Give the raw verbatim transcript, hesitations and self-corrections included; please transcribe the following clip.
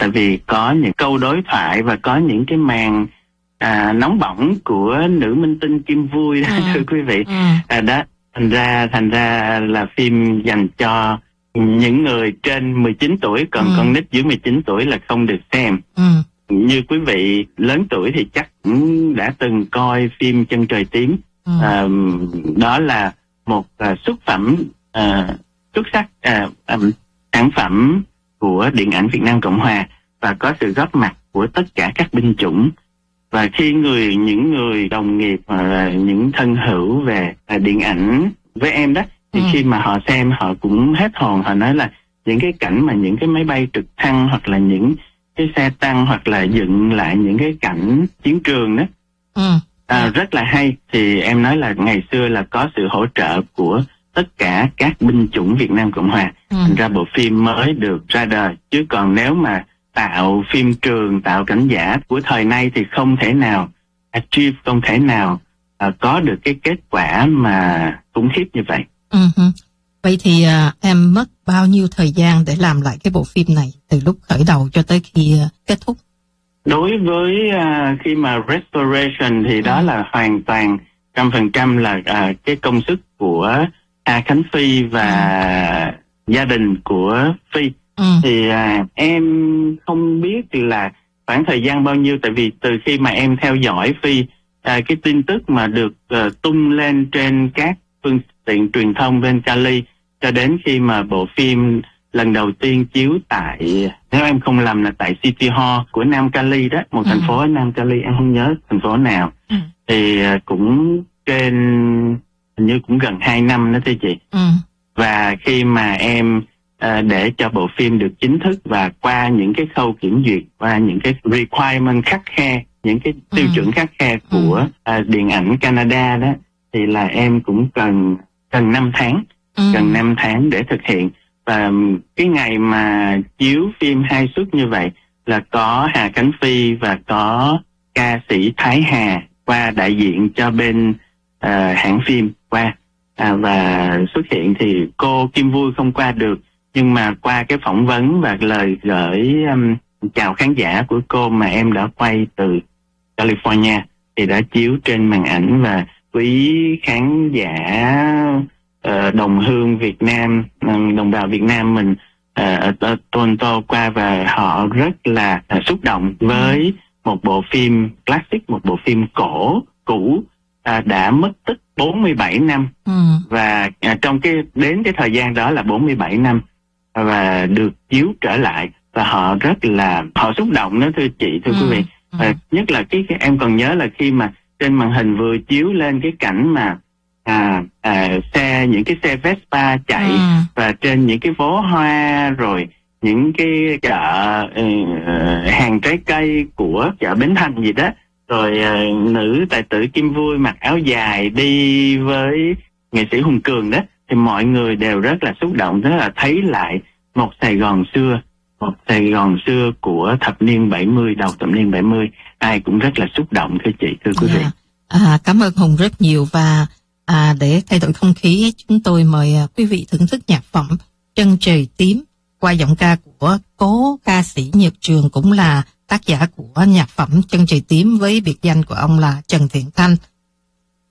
tại vì có những câu đối thoại và có những cái màn à, nóng bỏng của nữ minh tinh Kim Vui đó, ừ. thưa quý vị. Ừ. À, đó thành ra thành ra là phim dành cho những người trên mười chín tuổi, còn ừ. con nít dưới mười chín tuổi là không được xem. Ừ. Như quý vị lớn tuổi thì chắc cũng đã từng coi phim Chân Trời Tím. Ừ. À, đó là một uh, xuất phẩm uh, xuất sắc, uh, um, sản phẩm của điện ảnh Việt Nam Cộng Hòa và có sự góp mặt của tất cả các binh chủng. Và khi người những người đồng nghiệp hoặc là những thân hữu về uh, điện ảnh với em đó, thì ừ. khi mà họ xem họ cũng hết hồn. Họ nói là những cái cảnh mà những cái máy bay trực thăng hoặc là những cái xe tăng hoặc là dựng lại những cái cảnh chiến trường đó, ừ. à, rất là hay. Thì em nói là ngày xưa là có sự hỗ trợ của tất cả các binh chủng Việt Nam Cộng Hòa, ừ. thành ra bộ phim mới được ra đời. Chứ còn nếu mà tạo phim trường, tạo cảnh giả của thời nay thì không thể nào achieve, không thể nào uh, có được cái kết quả mà khủng khiếp như vậy. Uh-huh. Vậy thì uh, em mất bao nhiêu thời gian để làm lại cái bộ phim này từ lúc khởi đầu cho tới khi uh, kết thúc? Đối với uh, khi mà restoration thì uh-huh. đó là hoàn toàn trăm phần trăm là uh, cái công sức của Hà Khánh Phi và uh-huh. gia đình của Phi. Uh-huh. Thì uh, em không biết là khoảng thời gian bao nhiêu, tại vì từ khi mà em theo dõi Phi, uh, cái tin tức mà được uh, tung lên trên các phương tiện truyền thông bên Cali cho đến khi mà bộ phim lần đầu tiên chiếu tại, nếu em không lầm là tại City Hall của Nam Cali đó, một ừ. thành phố ở Nam Cali, em không nhớ thành phố nào, ừ. thì cũng trên hình như cũng gần hai năm đó thưa chị. Ừ. Và khi mà em uh, để cho bộ phim được chính thức và qua những cái khâu kiểm duyệt, qua những cái requirement khắt khe, những cái tiêu ừ. chuẩn khắt khe của ừ. uh, điện ảnh Canada đó, thì là em cũng cần cần năm tháng, ừ. cần năm tháng để thực hiện. Và cái ngày mà chiếu phim hai suất như vậy là có Hà Khánh Phi và có ca sĩ Thái Hà qua đại diện cho bên uh, hãng phim qua, à, và xuất hiện. Thì cô Kim Vui không qua được, nhưng mà qua cái phỏng vấn và lời gửi um, chào khán giả của cô mà em đã quay từ California thì đã chiếu trên màn ảnh, và quý khán giả uh, đồng hương Việt Nam, đồng bào Việt Nam mình uh, ở Toronto qua, và họ rất là uh, xúc động với một bộ phim classic, một bộ phim cổ cũ uh, đã mất tích bốn mươi bảy năm, ừ. và uh, trong cái đến cái thời gian đó là bốn mươi bảy năm và được chiếu trở lại, và họ rất là họ xúc động đó thưa chị, thưa ừ. quý vị. Ừ. Uh, nhất là cái, cái em còn nhớ là khi mà trên màn hình vừa chiếu lên cái cảnh mà à, à, xe những cái xe Vespa chạy, ừ. và trên những cái phố hoa, rồi những cái chợ uh, hàng trái cây của chợ Bến Thành gì đó, rồi uh, nữ tài tử Kim Vui mặc áo dài đi với nghệ sĩ Hùng Cường đó, thì mọi người đều rất là xúc động, rất là thấy lại một Sài Gòn xưa, một Sài Gòn xưa của thập niên bảy mươi, đầu thập niên bảy mươi, ai cũng rất là xúc động thưa chị, thưa quý vị. Yeah. À, cảm ơn Hùng rất nhiều, và à, để thay đổi không khí, chúng tôi mời à, quý vị thưởng thức nhạc phẩm Chân Trời Tím qua giọng ca của cố ca sĩ Nhật Trường, cũng là tác giả của nhạc phẩm Chân Trời Tím với biệt danh của ông là Trần Thiện Thanh.